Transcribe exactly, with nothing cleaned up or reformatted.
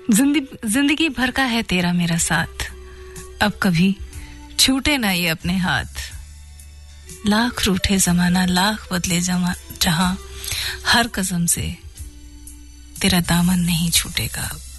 जिंदगी जिंदगी भर का है तेरा मेरा साथ, अब कभी छूटे ना ये अपने हाथ। लाख रूठे जमाना, लाख बदले जहां, हर कसम से तेरा दामन नहीं छूटेगा अब।